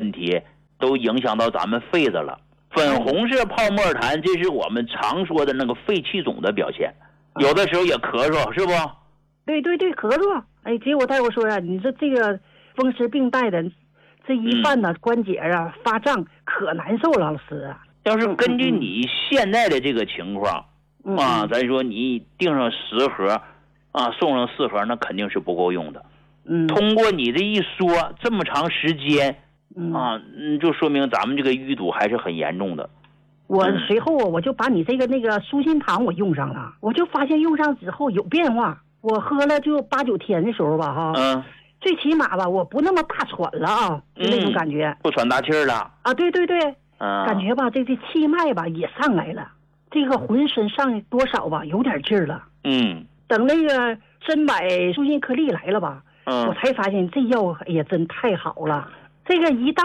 问题都影响到咱们肺子了。粉红色泡沫痰，这是我们常说的那个肺气肿的表现，有的时候也咳嗽，是不？ 对对对，咳嗽。哎，结果大夫说呀，你说这个风湿病带的，这一犯呢，关节啊发胀，可难受了，老师啊。 要是根据你现在的这个情况啊，咱说你订上10盒啊，送上4盒，那肯定是不够用的。通过你这一说，这么长时间啊，就说明咱们这个淤堵还是很严重的。 我随后我就把你这个那个舒心堂我用上了，我就发现用上之后有变化。我喝了就8、9天的时候吧，哈，最起码吧，我不那么大喘了啊，就那种感觉， 不喘大气了啊，对对对，感觉吧，这气脉吧也上来了，这个浑身上多少吧有点劲儿了。等那个参柏舒心颗粒来了吧，我才发现这药哎呀真太好了，这个一袋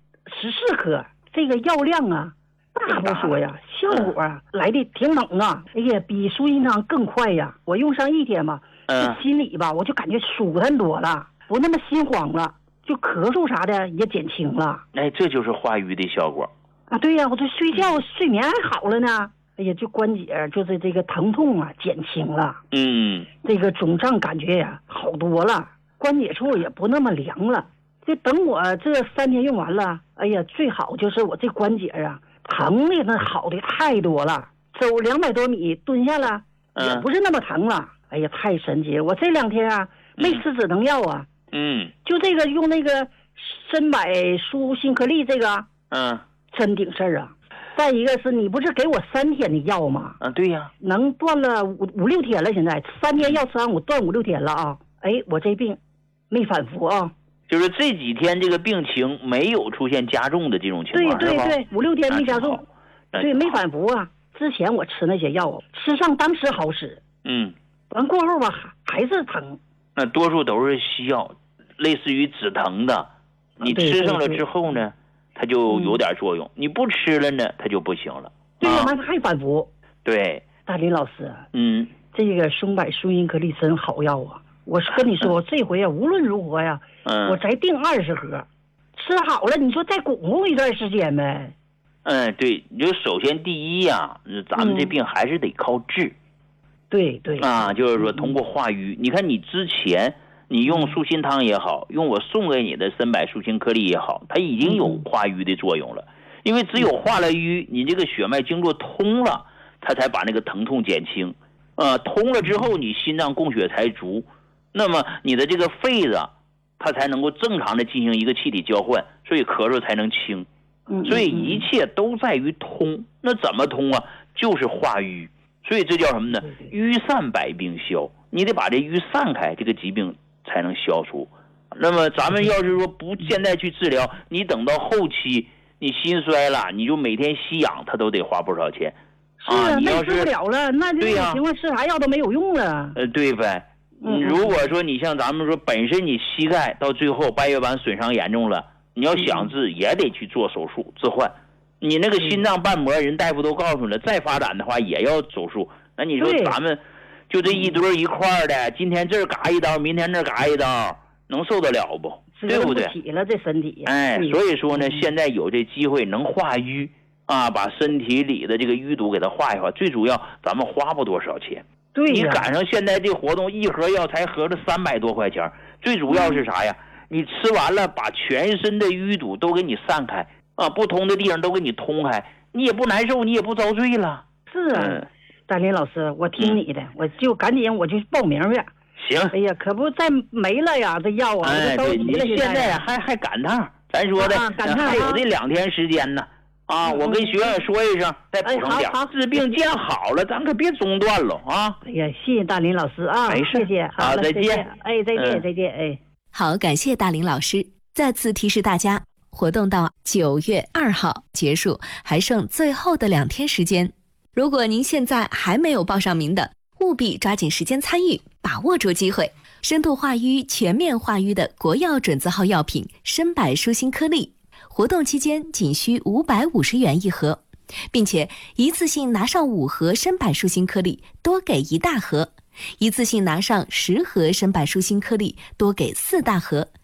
14颗，这个药量啊。大不说呀，效果啊来的挺猛啊！哎呀，比舒心汤更快呀！我用上1天吧，这心里吧我就感觉舒坦多了，不那么心慌了，就咳嗽啥的也减轻了。 哎，这就是化瘀的效果啊！对呀，我这睡觉睡眠还好了呢。哎呀，就关节就是这个疼痛啊减轻了，这个肿胀感觉呀好多了，关节处也不那么凉了。就等我这3天用完了，哎呀，最好就是我这关节啊。疼的那好的太多了，走200多米蹲下了，也不是那么疼了。哎呀，太神奇了！我这2天啊没吃止疼药啊，就这个用那个参柏舒心颗粒这个，真顶事儿啊。再一个是你不是给我3天的药吗？ 对呀， 能断了5、6天了，现在3天药吃完我断5、6天了啊。哎，我这病没反复啊。 就是这几天这个病情没有出现加重的这种情况， 对对对，5、6天没加重，对，没反复啊。之前我吃那些药，吃上当时好使，完过后吧还是疼。 那多数都是西药，类似于止疼的，你吃上了之后呢，它就有点作用；你不吃了呢，它就不行了。 对呀，那还反复。 对， 大林老师，这个松柏舒心颗粒真好药啊！我跟你说，这回啊，无论如何呀，我再订20盒，吃好了，你说再巩固一段时间呗。 对，你就首先第一呀，咱们这病还是得靠治。 对对啊，就是说通过化瘀。你看你之前你用舒心汤也好，用我送给你的参柏舒心颗粒也好，它已经有化瘀的作用了。因为只有化了瘀，你这个血脉经络通了，它才把那个疼痛减轻。通了之后，你心脏供血才足。那么你的这个肺子，它才能够正常的进行一个气体交换，所以咳嗽才能轻。所以一切都在于通。那怎么通啊？就是化瘀。所以这叫什么呢？瘀散百病消。你得把这瘀散开，这个疾病才能消除。那么咱们要是说不现在去治疗，你等到后期你心衰了，你就每天吸氧，它都得花不少钱。 是啊，你要是治不了了，那这种情况吃啥药都没有用了。 对呗。如果说你像咱们说本身你膝盖到最后半月板损伤严重了，你要想治也得去做手术置换。你那个心脏瓣膜人大夫都告诉了，再发展的话也要手术。那你说咱们就这一堆一块的，今天这儿嘎一刀，明天那儿嘎一刀，能受得了不？对不对？ 起了这身体。 所以说呢，现在有这机会能化瘀啊，把身体里的这个淤堵给它化一化。最主要咱们花不多少钱。 对， 你赶上现在这活动，一盒药才合着300多块钱。最主要是啥呀？你吃完了，把全身的淤堵都给你散开啊，不通的地方都给你通开，你也不难受，你也不遭罪了。 是啊，大林老师，我听你的，我就赶紧我就报名去。 行。 哎呀，可不再没了呀，这药啊， 对，你现在还赶趟，咱说的还有这2天时间呢。我跟学院说一声，再补上点。治病见好了，咱可别中断了啊！ 哎呀，谢谢大林老师啊， 没事， 谢谢，好， 再见。 再见，哎。 好，感谢大林老师。再次提示大家，活动到9月2号结束，还剩最后的2天时间。如果您现在还没有报上名的，务必抓紧时间参与，把握住机会。深度化瘀、全面化瘀的国药准字号药品参柏舒心颗粒。活动期间仅需550元1盒，并且一次性拿上5盒参柏舒心颗粒，多给1大盒；一次性拿上10盒参柏舒心颗粒，多给4大盒；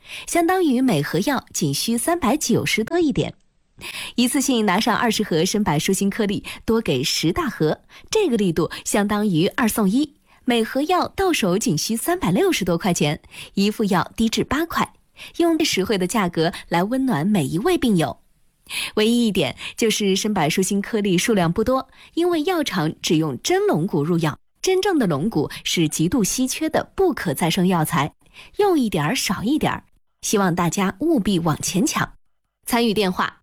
相当于每盒药仅需390多一点。一次性拿上20盒深柏舒心颗粒，多给10大盒，这个力度相当于2送1，每盒药到手仅需360多块钱，一副药低至8块，用最实惠的价格来温暖每一位病友。唯一一点就是深柏舒心颗粒数量不多，因为药厂只用真龙骨入药，真正的龙骨是极度稀缺的不可再生药材，用一点少一点，希望大家务必往前抢。参与电话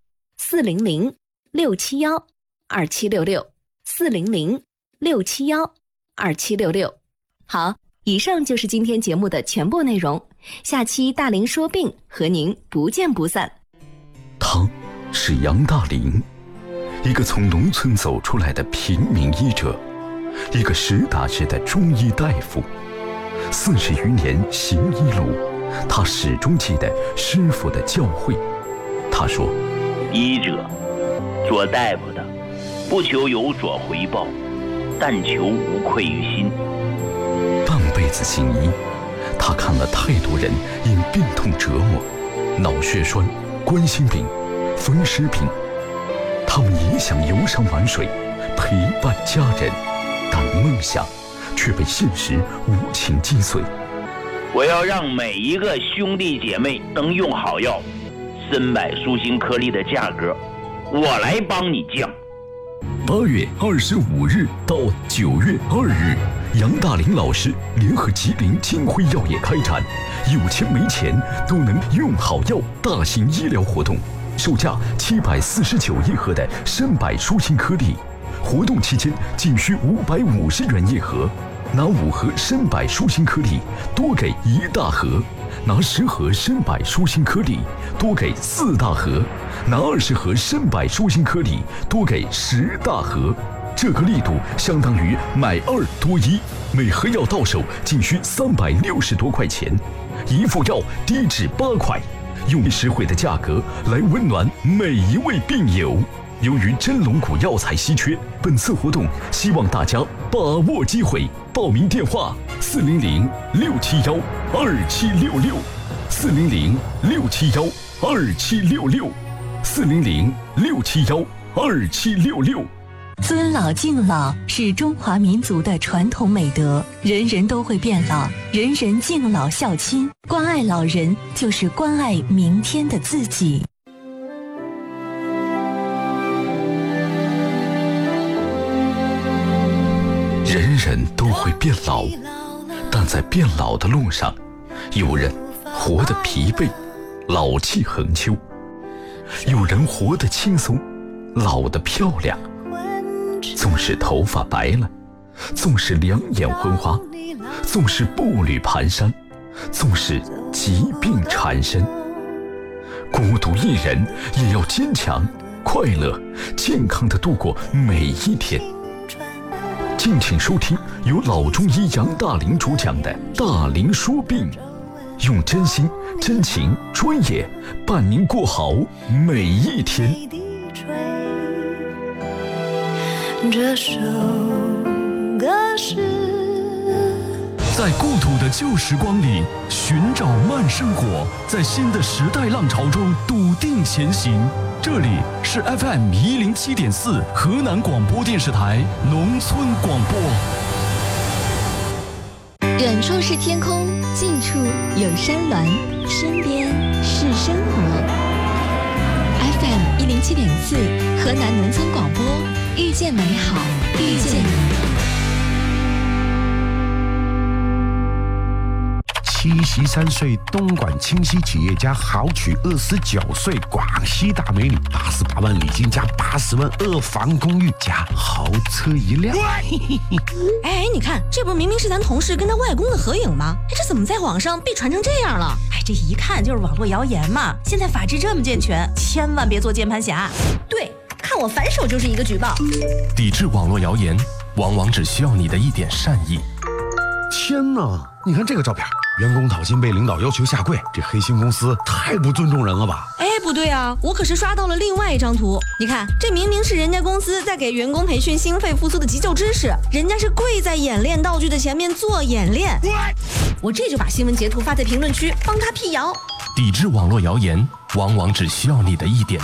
400-671-2766，400-671-2766。好，以上就是今天节目的全部内容，下期大龄说病和您不见不散。 他是杨大龄，一个从农村走出来的平民医者，一个实打实的中医大夫。40余年行医路，他始终记得师傅的教诲。他说， 医者，做大夫的，不求有所回报，但求无愧于心。 半辈子行医，他看了太多人因病痛折磨，脑血栓、冠心病、风湿病，他们也想游山玩水，陪伴家人，但梦想却被现实无情击碎。 我要让每一个兄弟姐妹能用好药，深柏舒心颗粒的价格，我来帮你降。 8月25日到9月2日，杨大龄老师联合吉林金辉药业开展有钱没钱都能用好药大型医疗活动，售价749一盒的深柏舒心颗粒，活动期间仅需550元一盒，拿5盒深柏舒心颗粒多给1大盒，拿10盒深柏舒心颗粒多给4大盒，拿20盒深柏舒心颗粒多给10大盒。这个力度相当于买2多1，每盒药到手仅需360多块钱，一副药低至8块，用实惠的价格来温暖每一位病友。由于真龙骨药材稀缺，本次活动希望大家把握机会。报名电话：400-671-2766，400-671-2766，400-671-2766。 尊老敬老是中华民族的传统美德，人人都会变老，人人敬老孝亲，关爱老人就是关爱明天的自己。 人人都会变老，但在变老的路上，有人活得疲惫，老气横秋；有人活得轻松，老得漂亮。纵使头发白了，纵使两眼昏花，纵使步履蹒跚，纵使疾病缠身，孤独一人也要坚强、快乐、健康地度过每一天。敬请收听由老中医杨大龄主讲的《大龄说病》，用真心、真情、专业伴您过好每一天。 这首歌是在故土的旧时光里寻找慢生活，在新的时代浪潮中笃定前行。这里是 FM107.4 河南广播电视台农村广播。 远处是天空，近处有山峦，身边是生活。FM107.4 河南农村广播，遇见美好，遇见你。 73岁东莞清溪企业家豪娶29岁广西大美女，88万礼金加80万2房公寓加豪车1辆。 哎，你看，这不是明明是咱同事跟他外公的合影吗？哎，这怎么在网上被传成这样了？哎，这一看就是网络谣言嘛！现在法制这么健全，千万别做键盘侠。对，看我反手就是一个举报。 抵制网络谣言，往往只需要你的一点善意。 天哪，你看这个照片，员工讨薪被领导要求下跪，这黑心公司太不尊重人了吧？ 哎，不对啊，我可是刷到了另外一张图。你看，这明明是人家公司在给员工培训心肺复苏的急救知识，人家是跪在演练道具的前面做演练。我这就把新闻截图发在评论区，帮他辟谣。 抵制网络谣言，往往只需要你的一点